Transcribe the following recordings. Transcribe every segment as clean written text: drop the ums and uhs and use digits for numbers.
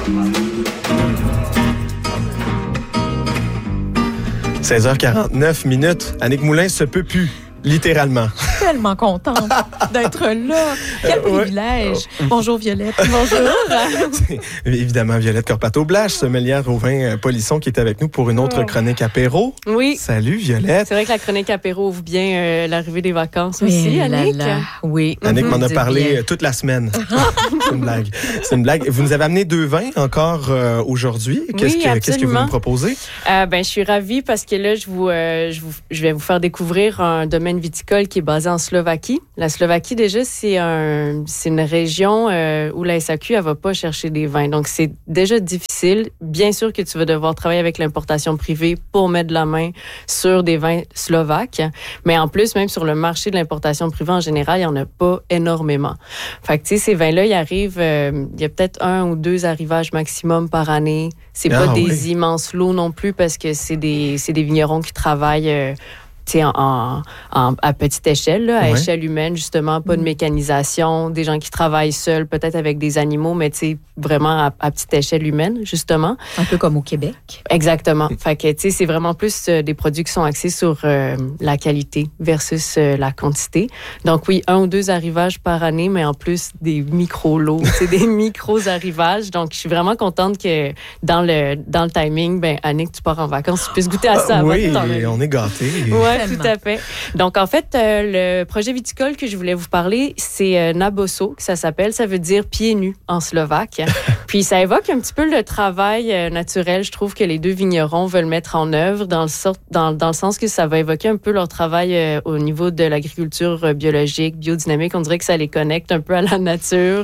16h49. Annick Moulin se peut plus, littéralement. Tellement contente d'être là. Quel privilège. Bonjour Violette. Bonjour. C'est évidemment Violette Corpato-Blache, sommelière au vin Polisson, qui est avec nous pour une autre chronique apéro. Oui. Salut Violette. C'est vrai que la chronique apéro ouvre bien l'arrivée des vacances aussi, Annick. Oui. Annick m'en a parlé toute la semaine. C'est une blague. C'est une blague. Vous nous avez amené 2 vins encore aujourd'hui. Qu'est-ce que vous nous proposez? Je suis ravie parce que là, je vais vous faire découvrir un domaine viticole qui est basé en Slovaquie. La Slovaquie, déjà, c'est une région où la SAQ, elle va pas chercher des vins. Donc, c'est déjà difficile. Bien sûr que tu vas devoir travailler avec l'importation privée pour mettre de la main sur des vins slovaques. Mais en plus, même sur le marché de l'importation privée en général, il y en a pas énormément. Fait que, tu sais, ces vins-là, ils arrivent, il y a peut-être 1 ou 2 arrivages maximum par année. C'est pas des immenses lots non plus parce que c'est des vignerons qui travaillent à petite échelle, à échelle humaine, justement, pas de mécanisation, des gens qui travaillent seuls, peut-être avec des animaux, mais vraiment à petite échelle humaine, justement. Un peu comme au Québec. Exactement. Fait que, c'est vraiment plus des produits qui sont axés sur la qualité versus la quantité. Donc, oui, 1 ou 2 arrivages par année, mais en plus des micro-lots, des micros-arrivages. Donc, je suis vraiment contente que dans le timing, Annick, tu pars en vacances, tu puisses goûter à ça. Oui, on est gâtés. Ouais, tout à fait. Donc, en fait, le projet viticole que je voulais vous parler, c'est Naboso, que ça s'appelle. Ça veut dire pieds nus en slovaque. Puis, ça évoque un petit peu le travail naturel, je trouve, que les 2 vignerons veulent mettre en œuvre dans le sens que ça va évoquer un peu leur travail au niveau de l'agriculture biologique, biodynamique. On dirait que ça les connecte un peu à la nature,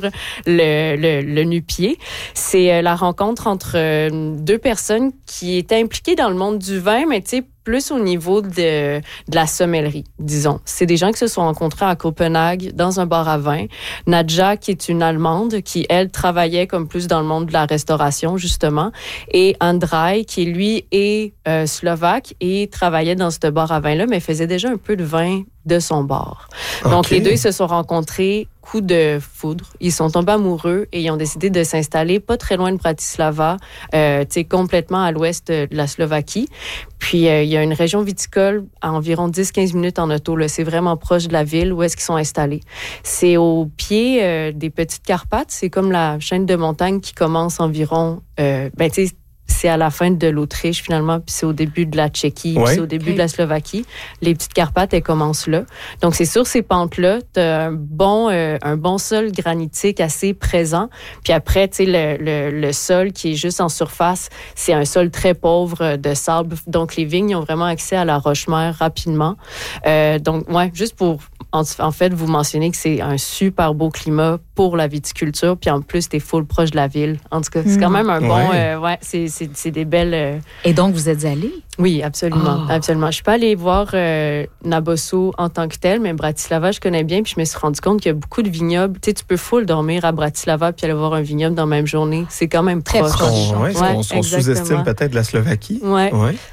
le nu-pied. C'est la rencontre entre 2 personnes qui étaient impliquées dans le monde du vin, mais tu sais, plus au niveau de la sommellerie, disons. C'est des gens qui se sont rencontrés à Copenhague dans un bar à vin. Nadja, qui est une Allemande, qui, elle, travaillait comme plus dans le monde de la restauration, justement. Et Andrej, qui, lui, est slovaque et travaillait dans ce bar à vin-là, mais faisait déjà un peu de vin de son bar. Donc, les 2, ils se sont rencontrés, coup de foudre. Ils sont tombés amoureux et ils ont décidé de s'installer pas très loin de Bratislava, complètement à l'ouest de la Slovaquie. Puis, il y a une région viticole à environ 10-15 minutes en auto. Là. C'est vraiment proche de la ville où est-ce qu'ils sont installés. C'est au pied des Petites Carpates. C'est comme la chaîne de montagnes qui commence environ, c'est à la fin de l'Autriche, finalement, puis c'est au début de la Tchéquie, puis c'est au début de la Slovaquie. Les Petites Carpates, elles commencent là. Donc, c'est sur ces pentes-là, t'as un bon sol granitique assez présent. Puis après, tu sais, le sol qui est juste en surface, c'est un sol très pauvre de sable. Donc, les vignes ont vraiment accès à la roche-mère rapidement. Donc, juste pour, en fait, vous mentionner que c'est un super beau climat pour la viticulture. Puis en plus, t'es full proche de la ville. En tout cas, c'est quand même un bon... c'est des belles... Et donc, vous êtes allés? Oui, absolument. Absolument. Je suis pas allée voir Naboso en tant que tel, mais Bratislava, je connais bien. Puis je me suis rendu compte qu'il y a beaucoup de vignobles. Tu sais, tu peux full dormir à Bratislava puis aller voir un vignoble dans la même journée. C'est quand même très proche. On sous-estime peut-être la Slovaquie. Ouais.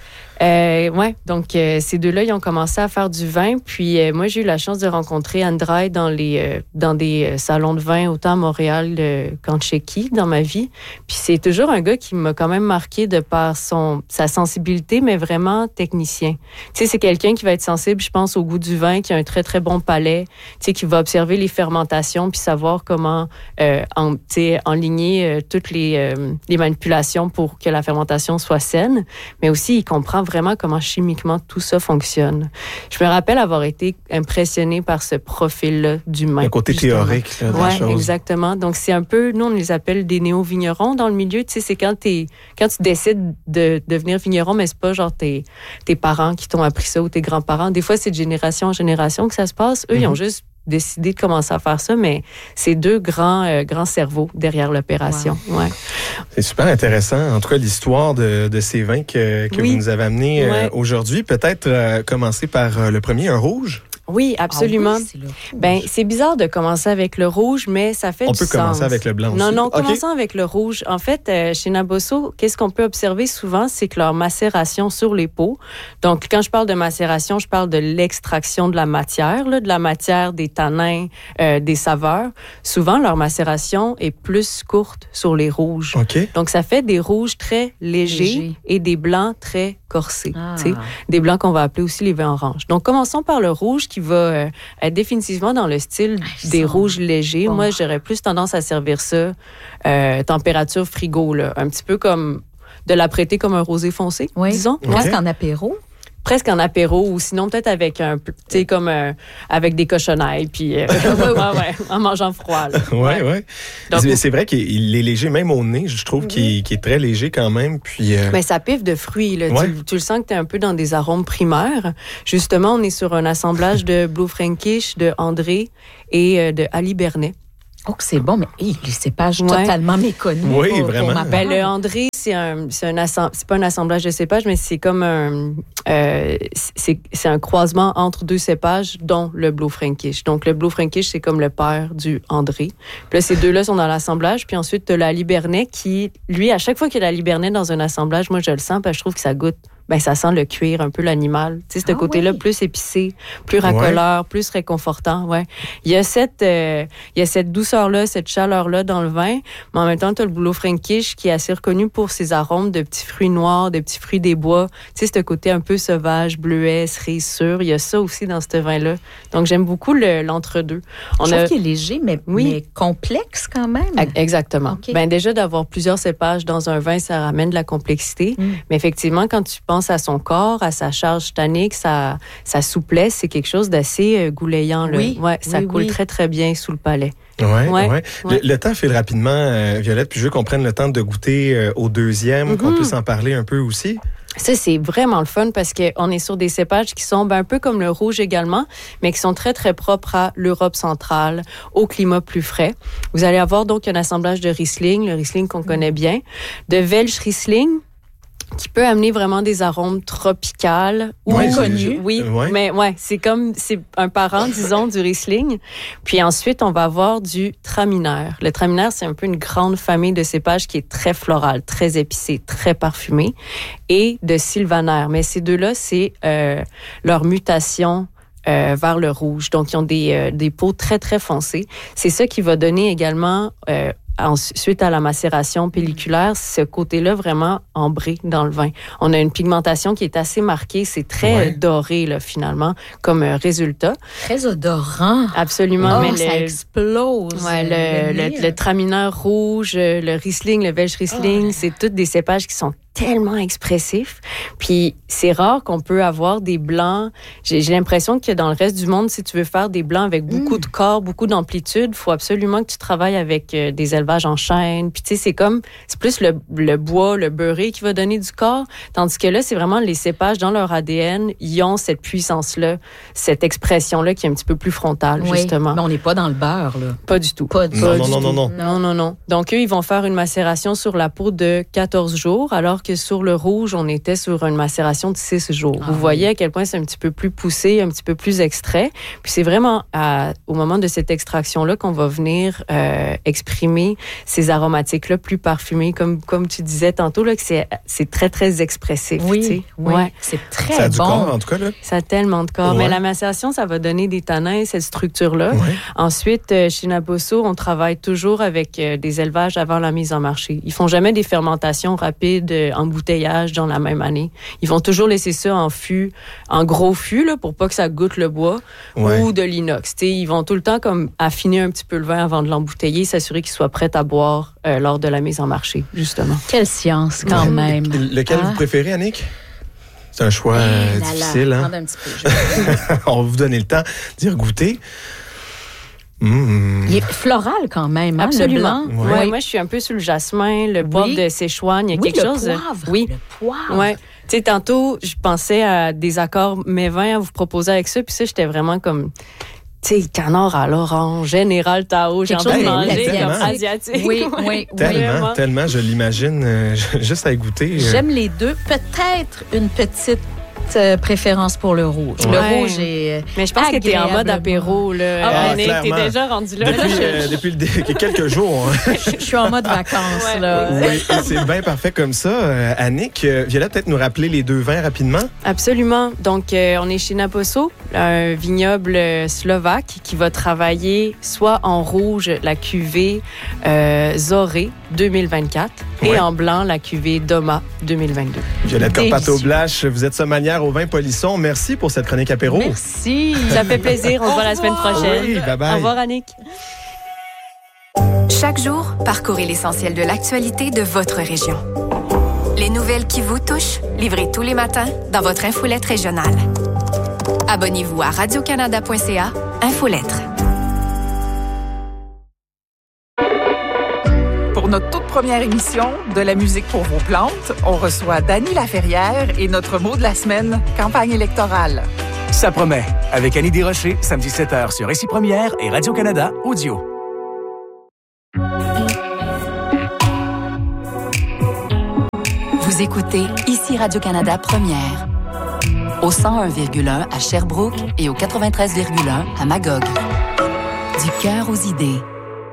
Donc ces 2-là, ils ont commencé à faire du vin. Puis moi, j'ai eu la chance de rencontrer Andrej dans des salons de vin, autant à Montréal qu'en Tchéquie, dans ma vie. Puis c'est toujours un gars qui m'a quand même marqué de par sa sensibilité, mais vraiment technicien. Tu sais, c'est quelqu'un qui va être sensible, je pense, au goût du vin, qui a un très, très bon palais, tu sais, qui va observer les fermentations puis savoir comment enligner toutes les manipulations pour que la fermentation soit saine. Mais aussi, il comprend vraiment comment chimiquement tout ça fonctionne. Je me rappelle avoir été impressionnée par ce profil-là d'humain. Le côté théorique de la chose. Oui, exactement. Donc, c'est un peu, nous, on les appelle des néo-vignerons dans le milieu. Tu sais, c'est quand tu décides de devenir vigneron, mais c'est pas genre tes parents qui t'ont appris ça ou tes grands-parents. Des fois, c'est de génération en génération que ça se passe. Eux, ils ont juste décidé de commencer à faire ça, mais c'est 2 grands cerveaux derrière l'opération. Wow. Ouais. C'est super intéressant. En tout cas, l'histoire de ces vins que vous nous avez amenés aujourd'hui. Peut-être commencer par le premier, un rouge. Oui, absolument. Ah oui, c'est c'est bizarre de commencer avec le rouge, mais ça fait On du peut sens. commencer avec le blanc aussi. Non, commençons avec le rouge. En fait, chez Naboso, qu'est-ce qu'on peut observer souvent, c'est que leur macération sur les peaux. Donc, quand je parle de macération, je parle de l'extraction de la matière, des tanins, des saveurs. Souvent, leur macération est plus courte sur les rouges. Okay. Donc, ça fait des rouges très légers et des blancs très corsés. Des blancs qu'on va appeler aussi les vins oranges. Donc, commençons par le rouge qui va être définitivement dans le style des rouges légers. Bon. Moi, j'aurais plus tendance à servir ça température frigo, là, un petit peu comme de l'apprêter comme un rosé foncé, disons. Presque en apéro. Presque en apéro, ou sinon peut-être avec avec des cochonailles, puis en mangeant froid. Oui. C'est vrai qu'il est léger, même au nez, je trouve qu'il est très léger quand même. Puis, Mais ça piffe de fruits. Là. Tu le sens que tu es un peu dans des arômes primaires. Justement, on est sur un assemblage de Blue Frankish, de André et de Ali Bernet. Oh, c'est bon, mais les cépages totalement méconnus. Oui, vraiment. Le André, c'est pas un assemblage de cépages, mais c'est comme c'est un croisement entre deux cépages, dont le Blue Frankish. Donc, le Blue Frankish, c'est comme le père du André. Puis là, ces deux-là sont dans l'assemblage. Puis ensuite, tu as la Libernet qui, lui, à chaque fois qu'il y a la Libernet dans un assemblage, moi, je le sens, parce que je trouve que ça goûte. Ça sent le cuir, un peu l'animal. Tu sais, ce côté-là, plus épicé, plus racoleur, plus réconfortant, Il y a cette douceur-là, cette chaleur-là dans le vin, mais en même temps, tu as le Blue Frankish qui est assez reconnu pour ses arômes de petits fruits noirs, de petits fruits des bois. Tu sais, ce côté un peu sauvage, bleuet, cerise sûre. Il y a ça aussi dans ce vin-là. Donc, j'aime beaucoup l'entre-deux. Je trouve qu'il est léger, mais complexe quand même. Exactement. Okay. Déjà, d'avoir plusieurs cépages dans un vin, ça ramène de la complexité. Mais effectivement, quand tu penses à son corps, à sa charge tannique, sa souplesse, c'est quelque chose d'assez goulayant. Ça coule très, très bien sous le palais. Oui. Le temps file rapidement, Violette, puis je veux qu'on prenne le temps de goûter au deuxième, qu'on puisse en parler un peu aussi. Ça, c'est vraiment le fun parce qu'on est sur des cépages qui sont un peu comme le rouge également, mais qui sont très, très propres à l'Europe centrale, au climat plus frais. Vous allez avoir donc un assemblage de Riesling, le Riesling qu'on connaît bien, de Welsch Riesling, qui peut amener vraiment des arômes tropicales ou connus. Mais c'est un parent, disons, du Riesling. Puis ensuite, on va avoir du Traminer. Le Traminer, c'est un peu une grande famille de cépages qui est très floral, très épicé, très parfumé, et de Sylvaner. Mais ces deux-là, c'est leur mutation vers le rouge. Donc, ils ont des peaux très, très foncées. C'est ça qui va donner également suite à la macération pelliculaire, ce côté-là vraiment ambré dans le vin. On a une pigmentation qui est assez marquée. C'est très doré, là, finalement, comme résultat. Très odorant. Absolument. Mais ça explose. Le Traminer rouge, le Riesling, le Welsch Riesling, c'est tous des cépages qui sont tellement expressif. Puis c'est rare qu'on peut avoir des blancs. J'ai l'impression que dans le reste du monde, si tu veux faire des blancs avec beaucoup de corps, beaucoup d'amplitude, il faut absolument que tu travailles avec des élevages en chêne. Puis tu sais, c'est plus le bois, le beurré qui va donner du corps. Tandis que là, c'est vraiment les cépages dans leur ADN, ils ont cette puissance-là, cette expression-là qui est un petit peu plus frontale, justement. Mais on n'est pas dans le beurre, là. Pas du tout. Non. Donc, eux, ils vont faire une macération sur la peau de 14 jours, alors que sur le rouge, on était sur une macération de 6 jours. Vous voyez à quel point c'est un petit peu plus poussé, un petit peu plus extrait. Puis c'est vraiment au moment de cette extraction-là qu'on va venir exprimer ces aromatiques-là plus parfumés, comme tu disais tantôt, là, que c'est très, très expressif. Oui. C'est très bon. Ça a du corps, en tout cas. Là. Ça a tellement de corps. Mais la macération, ça va donner des tanins, cette structure-là. Ensuite, chez Naboso, on travaille toujours avec des élevages avant la mise en marché. Ils font jamais des fermentations rapides, embouteillage dans la même année. Ils vont toujours laisser ça en gros fût, là, pour pas que ça goûte le bois ou de l'inox. T'sais, ils vont tout le temps comme affiner un petit peu le vin avant de l'embouteiller, s'assurer qu'il soit prêt à boire lors de la mise en marché, justement. Quelle science, quand même. Lequel vous préférez, Annick? C'est un choix difficile. Hein? Un petit peu. On va vous donner le temps d'y goûter. Il est floral quand même, hein, absolument. Le blanc. Moi, je suis un peu sur le jasmin, le bois de Séchoine. Il y a quelque chose. Le poivre. Tu sais, tantôt, je pensais à des accords mévins à vous proposer avec ça, puis ça, j'étais vraiment comme. Tu sais, canard à l'orange, Général Tao, j'ai envie de manger comme asiatique. Oui. Tellement, je l'imagine juste à goûter. J'aime les deux. Peut-être une petite petite préférence pour le rouge. Le rouge est Mais je pense que t'es en mode apéro, là. Annick, t'es déjà rendu là. Depuis quelques jours. Hein. Je suis en mode vacances, là. Oui, c'est bien parfait comme ça. Annick, Violette, peut-être nous rappeler les 2 vins rapidement? Absolument. Donc, on est chez Naboso, un vignoble slovaque qui va travailler soit en rouge la cuvée Zoré 2024 et en blanc la cuvée Doma 2022. Violette Corpato-Blache, vous êtes sommelière au vin Polisson. Merci pour cette chronique apéro. Merci. Ça fait plaisir. On se voit la semaine prochaine. Oui, bye bye. Au revoir, Annick. Chaque jour, parcourez l'essentiel de l'actualité de votre région. Les nouvelles qui vous touchent, livrées tous les matins dans votre infolette régionale. Abonnez-vous à radiocanada.ca, Infolettre. Pour notre toute première émission de la musique pour vos plantes, on reçoit Dany Laferrière et notre mot de la semaine, campagne électorale. Ça promet, avec Annie Desrochers, samedi 7h sur Ici Première et Radio-Canada Audio. Vous écoutez Ici Radio-Canada Première, au 101,1 à Sherbrooke et au 93,1 à Magog. Du cœur aux idées.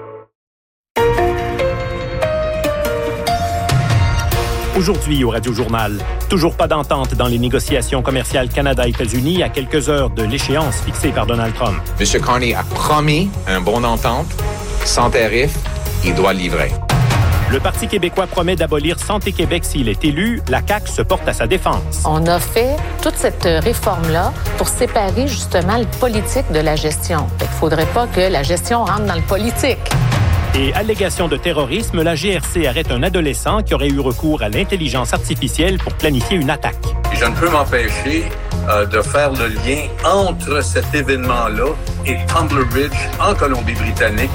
Aujourd'hui au Radio-Journal, toujours pas d'entente dans les négociations commerciales Canada-États-Unis à quelques heures de l'échéance fixée par Donald Trump. M. Carney a promis un bon entente, sans tarif, il doit livrer. Le Parti québécois promet d'abolir Santé Québec s'il est élu. La CAQ se porte à sa défense. On a fait toute cette réforme-là pour séparer justement le politique de la gestion. Il ne faudrait pas que la gestion rentre dans le politique. Et allégation de terrorisme, la GRC arrête un adolescent qui aurait eu recours à l'intelligence artificielle pour planifier une attaque. Je ne peux m'empêcher de faire le lien entre cet événement-là et Tumbler Ridge en Colombie-Britannique.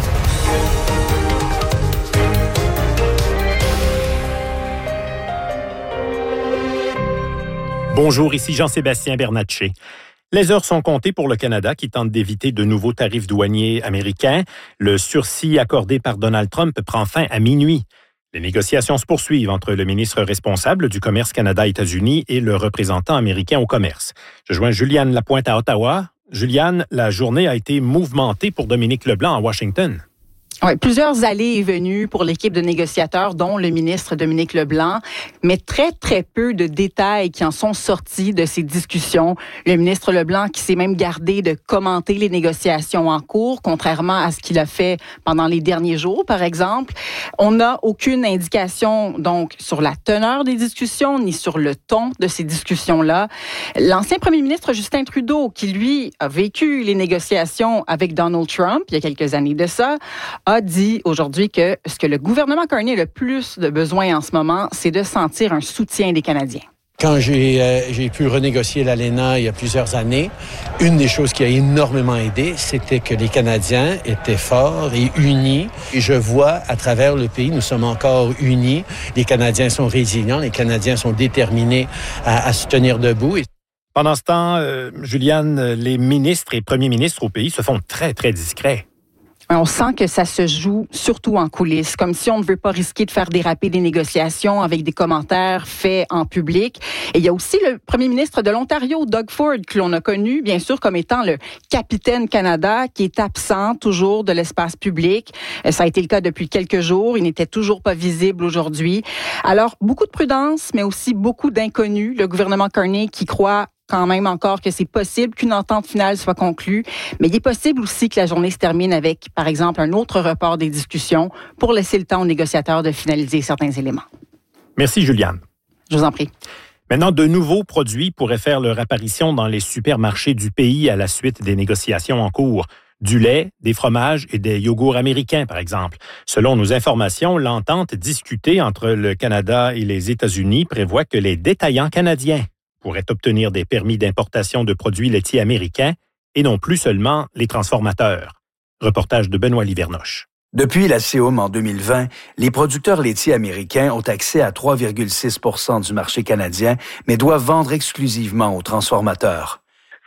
Bonjour, ici Jean-Sébastien Bernatchez. Les heures sont comptées pour le Canada qui tente d'éviter de nouveaux tarifs douaniers américains. Le sursis accordé par Donald Trump prend fin à minuit. Les négociations se poursuivent entre le ministre responsable du commerce Canada-États-Unis et le représentant américain au commerce. Je joins Juliane Lapointe à Ottawa. Juliane, la journée a été mouvementée pour Dominique Leblanc à Washington. Oui, plusieurs allées et venues pour l'équipe de négociateurs, dont le ministre Dominique Leblanc, mais très, très peu de détails qui en sont sortis de ces discussions. Le ministre Leblanc qui s'est même gardé de commenter les négociations en cours, contrairement à ce qu'il a fait pendant les derniers jours, par exemple. On n'a aucune indication, donc, sur la teneur des discussions, ni sur le ton de ces discussions-là. L'ancien premier ministre Justin Trudeau, qui, lui, a vécu les négociations avec Donald Trump, il y a quelques années de ça, a dit aujourd'hui que ce que le gouvernement Carney a le plus de besoin en ce moment, c'est de sentir un soutien des Canadiens. Quand j'ai pu renégocier l'ALENA il y a plusieurs années, une des choses qui a énormément aidé, c'était que les Canadiens étaient forts et unis. Et je vois à travers le pays, nous sommes encore unis. Les Canadiens sont résilients, les Canadiens sont déterminés à se tenir debout. Pendant ce temps, Juliane, les ministres et premiers ministres au pays se font très, très discrets. On sent que ça se joue surtout en coulisses, comme si on ne veut pas risquer de faire déraper des négociations avec des commentaires faits en public. Et il y a aussi le premier ministre de l'Ontario, Doug Ford, que l'on a connu, bien sûr, comme étant le capitaine Canada, qui est absent toujours de l'espace public. Ça a été le cas depuis quelques jours. Il n'était toujours pas visible aujourd'hui. Alors, beaucoup de prudence, mais aussi beaucoup d'inconnus. Le gouvernement Carney qui croit quand même encore que c'est possible qu'une entente finale soit conclue, mais il est possible aussi que la journée se termine avec, par exemple, un autre report des discussions pour laisser le temps aux négociateurs de finaliser certains éléments. Merci, Juliane. Je vous en prie. Maintenant, de nouveaux produits pourraient faire leur apparition dans les supermarchés du pays à la suite des négociations en cours. Du lait, des fromages et des yogourts américains, par exemple. Selon nos informations, l'entente discutée entre le Canada et les États-Unis prévoit que les détaillants canadiens pourraient obtenir des permis d'importation de produits laitiers américains et non plus seulement les transformateurs. Reportage de Benoît Livernoche. Depuis la CEOM en 2020, les producteurs laitiers américains ont accès à 3,6 % du marché canadien, mais doivent vendre exclusivement aux transformateurs.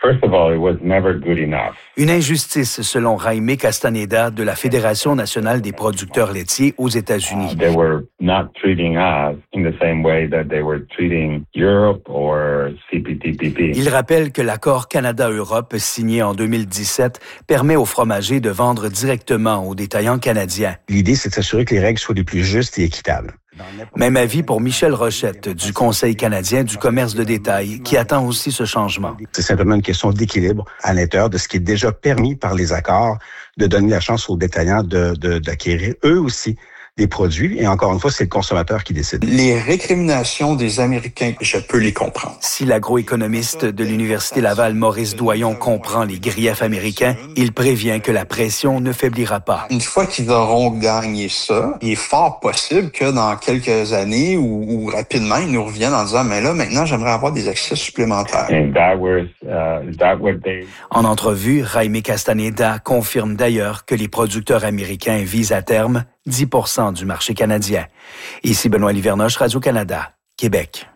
Une injustice, selon Jaime Castaneda de la Fédération nationale des producteurs laitiers aux États-Unis. Il rappelle que l'accord Canada-Europe signé en 2017 permet aux fromagers de vendre directement aux détaillants canadiens. L'idée, c'est de s'assurer que les règles soient les plus justes et équitables. Même avis pour Michel Rochette du Conseil canadien du commerce de détail, qui attend aussi ce changement. C'est simplement une question d'équilibre à l'intérieur de ce qui est déjà permis par les accords, de donner la chance aux détaillants d'acquérir eux aussi des produits. Et encore une fois, c'est le consommateur qui décide. Les récriminations des Américains, je peux les comprendre. Si l'agroéconomiste de l'Université Laval, Maurice Doyon, comprend les griefs américains, il prévient que la pression ne faiblira pas. Une fois qu'ils auront gagné ça, il est fort possible que dans quelques années ou rapidement, ils nous reviennent en disant « Mais là, maintenant, j'aimerais avoir des accès supplémentaires. » En entrevue, Jaime Castaneda confirme d'ailleurs que les producteurs américains visent à terme 10% du marché canadien. Ici Benoît Livernoche, Radio-Canada, Québec.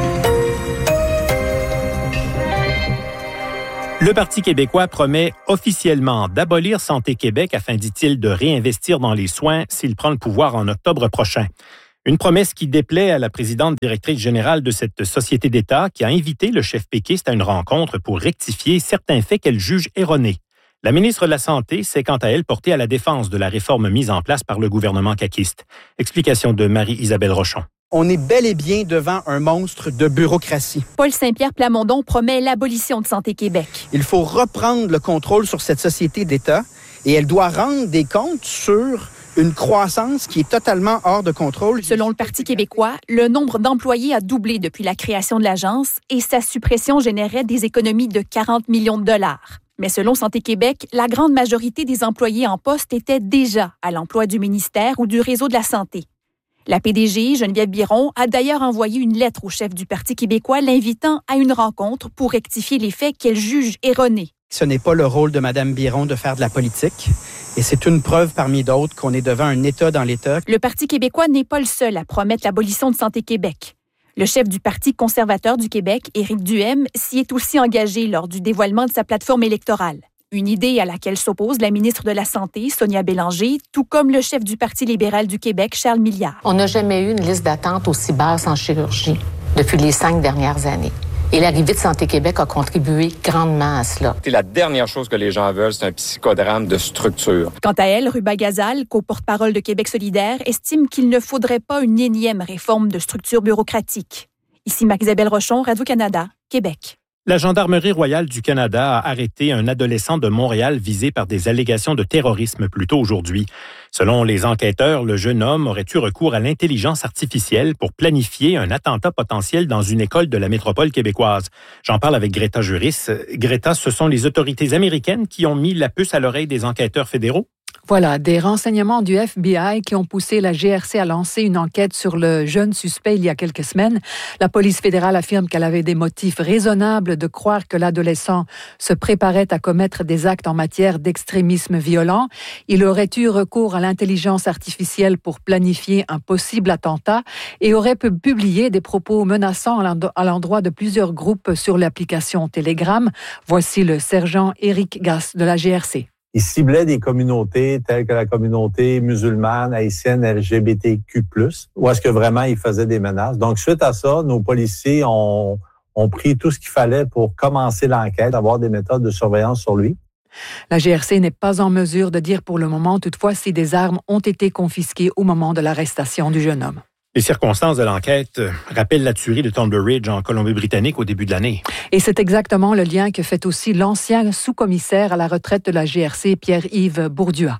Le Parti québécois promet officiellement d'abolir Santé Québec afin, dit-il, de réinvestir dans les soins s'il prend le pouvoir en octobre prochain. Une promesse qui déplaît à la présidente directrice générale de cette société d'État qui a invité le chef péquiste à une rencontre pour rectifier certains faits qu'elle juge erronés. La ministre de la Santé s'est quant à elle portée à la défense de la réforme mise en place par le gouvernement caquiste. Explication de Marie-Isabelle Rochon. On est bel et bien devant un monstre de bureaucratie. Paul Saint-Pierre Plamondon promet l'abolition de Santé Québec. Il faut reprendre le contrôle sur cette société d'État et elle doit rendre des comptes sur une croissance qui est totalement hors de contrôle. Selon le Parti québécois, le nombre d'employés a doublé depuis la création de l'agence et sa suppression générait des économies de 40 millions de dollars. Mais selon Santé Québec, la grande majorité des employés en poste étaient déjà à l'emploi du ministère ou du réseau de la santé. La PDG, Geneviève Biron, a d'ailleurs envoyé une lettre au chef du Parti québécois l'invitant à une rencontre pour rectifier les faits qu'elle juge erronés. Ce n'est pas le rôle de Mme Biron de faire de la politique. Et c'est une preuve parmi d'autres qu'on est devant un État dans l'État. Le Parti québécois n'est pas le seul à promettre l'abolition de Santé Québec. Le chef du Parti conservateur du Québec, Éric Duhaime, s'y est aussi engagé lors du dévoilement de sa plateforme électorale. Une idée à laquelle s'oppose la ministre de la Santé, Sonia Bélanger, tout comme le chef du Parti libéral du Québec, Charles Milliard. On n'a jamais eu une liste d'attente aussi basse en chirurgie depuis les 5 dernières années. Et l'arrivée de Santé Québec a contribué grandement à cela. C'est la dernière chose que les gens veulent, c'est un psychodrame de structure. Quant à elle, Ruba Gazal, co-porte-parole de Québec solidaire, estime qu'il ne faudrait pas une énième réforme de structure bureaucratique. Ici Marie-Isabelle Rochon, Radio-Canada, Québec. La Gendarmerie royale du Canada a arrêté un adolescent de Montréal visé par des allégations de terrorisme plus tôt aujourd'hui. Selon les enquêteurs, le jeune homme aurait eu recours à l'intelligence artificielle pour planifier un attentat potentiel dans une école de la métropole québécoise. J'en parle avec Greta Juris. Greta, ce sont les autorités américaines qui ont mis la puce à l'oreille des enquêteurs fédéraux? Voilà, des renseignements du FBI qui ont poussé la GRC à lancer une enquête sur le jeune suspect il y a quelques semaines. La police fédérale affirme qu'elle avait des motifs raisonnables de croire que l'adolescent se préparait à commettre des actes en matière d'extrémisme violent. Il aurait eu recours à l'intelligence artificielle pour planifier un possible attentat et aurait publié des propos menaçants à l'endroit de plusieurs groupes sur l'application Telegram. Voici le sergent Éric Gass de la GRC. Il ciblait des communautés telles que la communauté musulmane, haïtienne, LGBTQ+, où est-ce que vraiment il faisait des menaces. Donc, suite à ça, nos policiers ont pris tout ce qu'il fallait pour commencer l'enquête, avoir des méthodes de surveillance sur lui. La GRC n'est pas en mesure de dire pour le moment, toutefois, si des armes ont été confisquées au moment de l'arrestation du jeune homme. Les circonstances de l'enquête rappellent la tuerie de Tumbler Ridge en Colombie-Britannique au début de l'année. Et c'est exactement le lien que fait aussi l'ancien sous-commissaire à la retraite de la GRC, Pierre-Yves Bourdieu.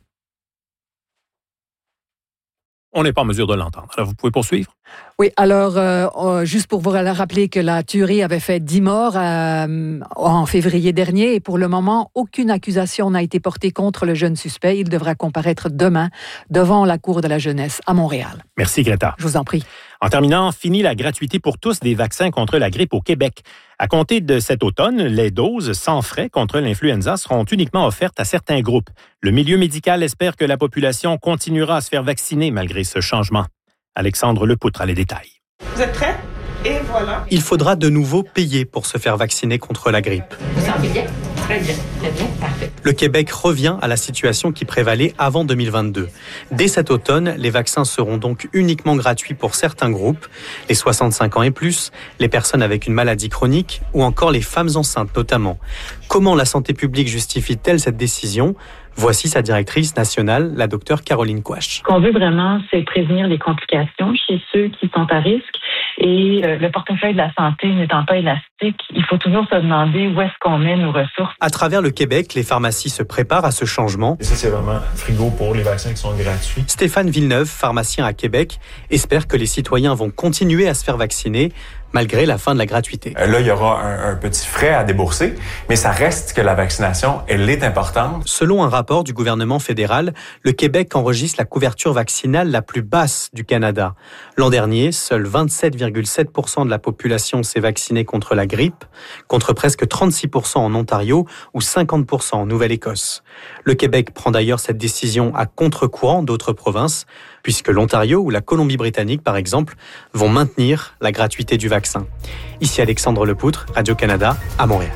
On n'est pas en mesure de l'entendre. Alors, vous pouvez poursuivre? Oui, alors, juste pour vous rappeler que la tuerie avait fait 10 morts en février dernier et pour le moment, aucune accusation n'a été portée contre le jeune suspect. Il devra comparaître demain devant la Cour de la jeunesse à Montréal. Merci, Greta. Je vous en prie. En terminant, fini la gratuité pour tous des vaccins contre la grippe au Québec. À compter de cet automne, les doses sans frais contre l'influenza seront uniquement offertes à certains groupes. Le milieu médical espère que la population continuera à se faire vacciner malgré ce changement. Alexandre Lepoutre a les détails. Vous êtes prêts? Et voilà. Il faudra de nouveau payer pour se faire vacciner contre la grippe. Vous sentez bien? Très bien, parfait. Le Québec revient à la situation qui prévalait avant 2022. Dès cet automne, les vaccins seront donc uniquement gratuits pour certains groupes, les 65 ans et plus, les personnes avec une maladie chronique ou encore les femmes enceintes notamment. Comment la santé publique justifie-t-elle cette décision ? Voici sa directrice nationale, la docteure Caroline Quach. Ce qu'on veut vraiment, c'est prévenir les complications chez ceux qui sont à risque. Et le portefeuille de la santé n'étant pas élastique, il faut toujours se demander où est-ce qu'on met nos ressources. À travers le Québec, les pharmacies se préparent à ce changement. Et ça, c'est vraiment frigo pour les vaccins qui sont gratuits. Stéphane Villeneuve, pharmacien à Québec, espère que les citoyens vont continuer à se faire vacciner malgré la fin de la gratuité. Là, il y aura un petit frais à débourser, mais ça reste que la vaccination, elle est importante. Selon un rapport du gouvernement fédéral, le Québec enregistre la couverture vaccinale la plus basse du Canada. L'an dernier, seuls 27,7% de la population s'est vaccinée contre la grippe, contre presque 36% en Ontario ou 50% en Nouvelle-Écosse. Le Québec prend d'ailleurs cette décision à contre-courant d'autres provinces, puisque l'Ontario ou la Colombie-Britannique, par exemple, vont maintenir la gratuité du vaccin. Ici Alexandre Lepoutre, Radio-Canada, à Montréal.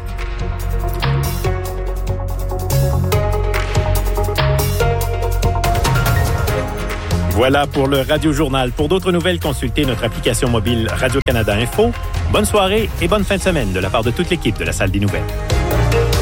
Voilà pour le Radio-Journal. Pour d'autres nouvelles, consultez notre application mobile Radio-Canada Info. Bonne soirée et bonne fin de semaine de la part de toute l'équipe de la Salle des Nouvelles.